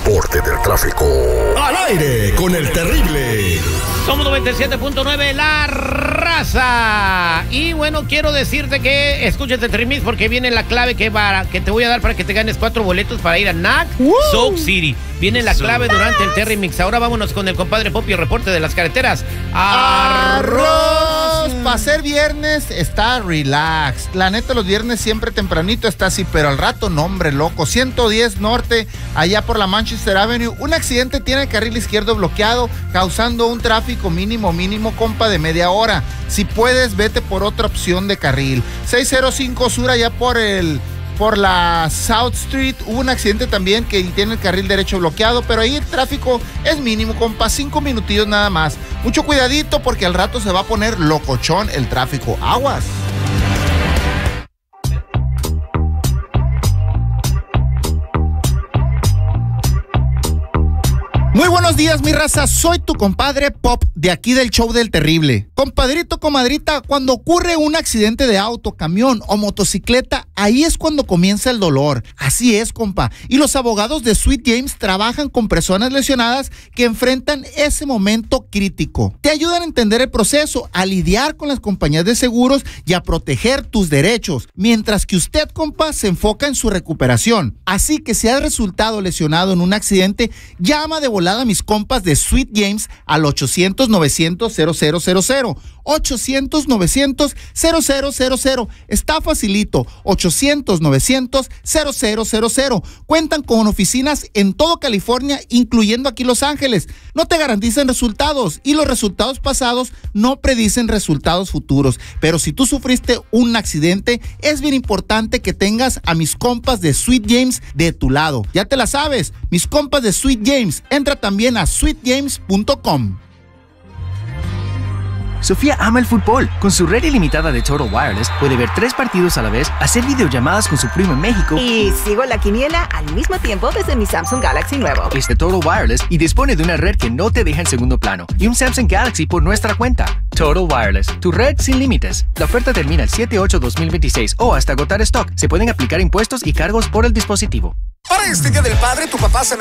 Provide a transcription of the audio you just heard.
reporte del tráfico. Al aire con el terrible. Somos 97.9 La Raza. Y bueno, quiero decirte que escuches el Trimix porque viene la clave que te voy a dar para que te ganes 4 boletos para ir a NAC Souk City. Viene la clave durante el Terry Mix. Ahora vámonos con el compadre Poppy, el reporte de las carreteras. ¡Arroz! Para ser viernes está relax. La neta, los viernes siempre tempranito está así, pero al rato, no, hombre, loco. 110 norte, allá por la Manchester Avenue. Un accidente tiene el carril izquierdo bloqueado, causando un tráfico mínimo, compa, de media hora. Si puedes, vete por otra opción de carril. 605 sur, allá por la South Street, hubo un accidente también que tiene el carril derecho bloqueado, pero ahí el tráfico es mínimo, compa, 5 minutillos nada más. Mucho cuidadito porque al rato se va a poner locochón el tráfico. Aguas. Muy buenos días, mi raza, soy tu compadre Pop de aquí del show del terrible. Compadrito, comadrita, cuando ocurre un accidente de auto, camión o motocicleta, ahí es cuando comienza el dolor. Así es, compa. Y los abogados de Sweet James trabajan con personas lesionadas que enfrentan ese momento crítico. Te ayudan a entender el proceso, a lidiar con las compañías de seguros y a proteger tus derechos, mientras que usted, compa, se enfoca en su recuperación. Así que si has resultado lesionado en un accidente, llama de volada a mis compas de Sweet James al 800-900-0000. 800-900-0000. Está facilito. 800-900-0000. Cuentan con oficinas en todo California, incluyendo aquí Los Ángeles. No te garantizan resultados y los resultados pasados no predicen resultados futuros. Pero si tú sufriste un accidente, es bien importante que tengas a mis compas de Sweet James de tu lado. Ya te la sabes, mis compas de Sweet James. Entra también a sweetjames.com. Sofía ama el fútbol. Con su red ilimitada de Total Wireless puede ver 3 partidos a la vez, hacer videollamadas con su primo en México y sigo la quiniela al mismo tiempo desde mi Samsung Galaxy nuevo. Es de Total Wireless y dispone de una red que no te deja en segundo plano y un Samsung Galaxy por nuestra cuenta. Total Wireless, tu red sin límites. La oferta termina el 7/8/2026 o hasta agotar stock. Se pueden aplicar impuestos y cargos por el dispositivo. Para este Día del Padre, tu papá se